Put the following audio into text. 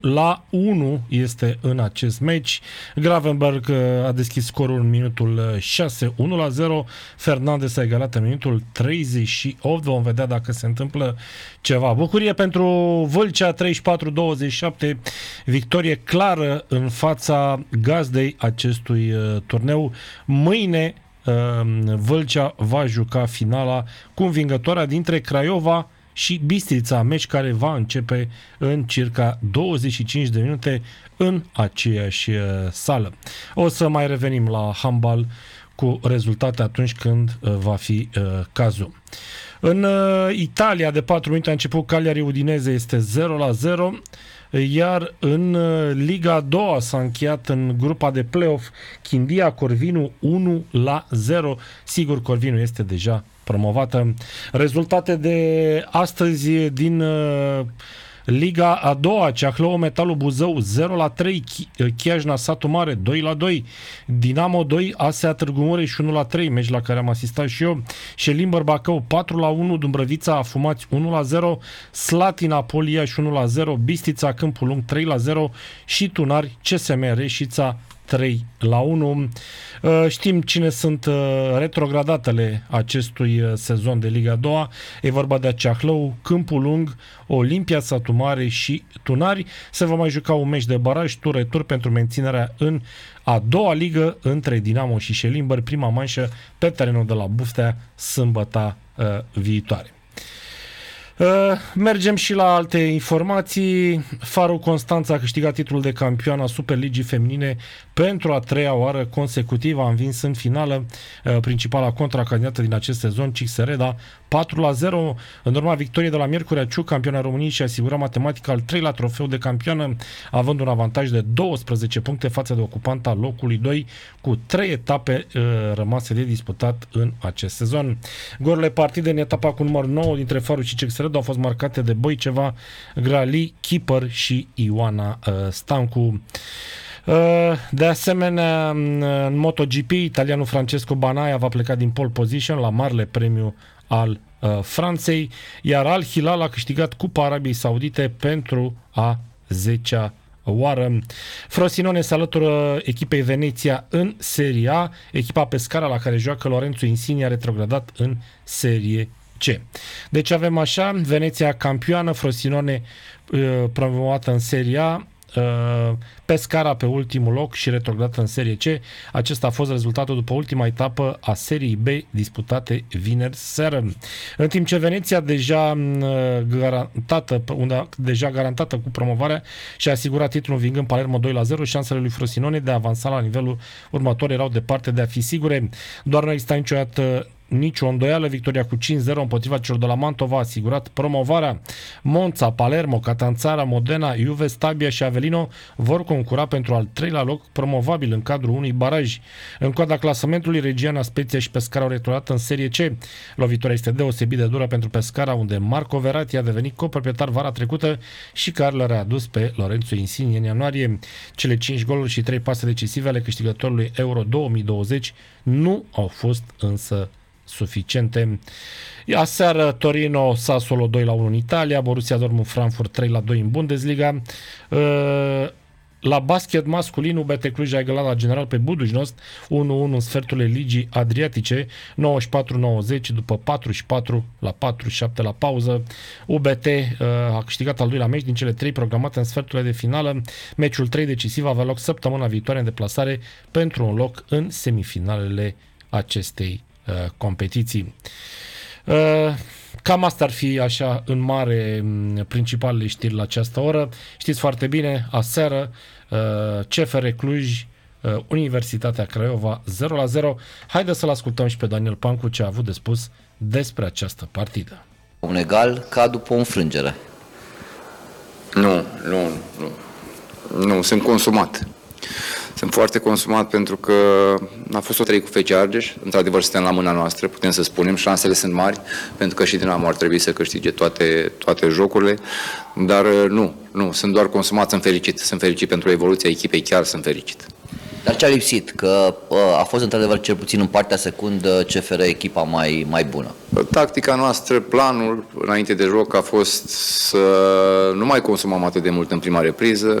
la 1 este în acest meci. Gravenberg a deschis scorul în minutul 6, 1-0. Fernandez a egalat în minutul 38. Vom vedea dacă se întâmplă ceva. Bucurie pentru Vâlcea, 34-27. Victorie clară în fața gazdei acestui turneu. Mâine Vâlcea va juca finala cu învingătoarea dintre Craiova și Bistrița, meci care va începe în circa 25 de minute în aceeași sală. O să mai revenim la handbal cu rezultate atunci când va fi cazul. În Italia, de 4 minute a început Cagliari Udinese, este 0-0, iar în Liga a doua s-a încheiat în grupa de play-off Chindia Corvinu 1-0. Sigur, Corvinu este deja promovată. Rezultate de astăzi din Liga a doua: Ceahlău Metalul Buzău 0-3, Chiajna Satu Mare 2-2, Dinamo 2, ASEA Târgu Mureș 1-3, meci la care am asistat și eu, Șelimber Bacău 4-1, Dumbrăvița Afumați 1-0, Slatina Poliaș 1-0, Bistrița Câmpul Lung 3-0 și Tunari CSM Reșița 3-1. Știm cine sunt retrogradatele acestui sezon de Liga 2. E vorba de Ceahlău, Câmpul Lung, Olimpia Satu Mare și Tunari. Se va mai juca un meci de baraj tur-retur pentru menținerea în a doua ligă între Dinamo și Șelimber, prima manșă pe terenul de la Buftea sâmbăta viitoare. Mergem și la alte informații. Farul Constanța a câștigat titlul de campion a Superligii Feminine pentru a treia oară consecutivă. A învins în finală principala contracandidată din acest sezon, Cixereda, 4-0. În urma victoriei de la Miercurea Ciuc, campioana României și asigura matematic al treilea trofeu de campioană, având un avantaj de 12 puncte față de ocupanta locului 2, cu 3 etape rămase de disputat în acest sezon. Golurile partide în etapa cu numărul 9 dintre Farul și Cixereda au fost marcate de Boiceva, Grali, Kipăr și Ioana Stancu. De asemenea, în MotoGP, italianul Francesco Banaya va pleca din pole position la marele premiu al Franței, iar Al Hilal a câștigat Cupa Arabiei Saudite pentru a 10-a oară. Frosinone se alătură echipei Veneția în Serie A. Echipa Pescara, la care joacă Lorenzo Insigne, a retrogradat în Serie C. Deci avem așa: Veneția campioană, Frosinone promovată în Serie A, Pescara pe ultimul loc și retrogradată în Serie C. Acesta a fost rezultatul după ultima etapă a Seriei B disputate vineri seară. În timp ce Veneția deja garantată cu promovarea și a asigurat titlul învingând Palermo 2-0, șansele lui Frosinone de a avansa la nivelul următor erau departe de a fi sigure. Doar nu exista niciodată nicio îndoială, victoria cu 5-0 împotriva celor de la Mantova a asigurat promovarea. Monza, Palermo, Catanzara, Modena, Juve, Stabia și Avellino vor concura pentru al treilea loc promovabil în cadrul unui baraj. În coada clasamentului, Reggiana, Spezia și Pescara au retrogradat în Serie C. Lovitura este deosebit de dură pentru Pescara, unde Marco Verratti a devenit coproprietar vara trecută și care l-a readus pe Lorenzo Insigne în ianuarie. Cele 5 goluri și 3 pase decisive ale câștigătorului Euro 2020 nu au fost însă suficiente. Aseară Torino Sassuolo 2-1 în Italia, Borussia Dortmund Frankfurt 3-2 în Bundesliga. La basket masculin, UBT Cluj a egalat la General pe Budușnost 1-1 în sferturile Ligii Adriatice, 94-90 după 44 la 47 la pauză. UBT a câștigat al doilea meci din cele 3 programate în sferturile de finală. Meciul 3 decisiv avea loc săptămâna viitoare în deplasare pentru un loc în semifinalele acestei competiții. Cam asta ar fi așa în mare principalele știri la această oră. Știți foarte bine, aseară CFR Cluj, Universitatea Craiova 0-0. Haideți să-l ascultăm și pe Daniel Pancu ce a avut de spus despre această partidă. Un egal ca după o înfrângere. Nu, sunt consumat. Sunt foarte consumat pentru că a fost o 3 cu FC Argeș. Într-adevăr, suntem la mâna noastră, putem să spunem. Șansele sunt mari, pentru că și Dinamo ar trebui să câștige toate jocurile. Dar nu, sunt doar consumat, sunt fericit. Sunt fericit pentru evoluția echipei, chiar sunt fericit. Dar ce a lipsit? Că a fost într-adevăr cel puțin în partea secundă CFR echipa mai bună. Tactica noastră, planul înainte de joc a fost să nu mai consumăm atât de mult în prima repriză,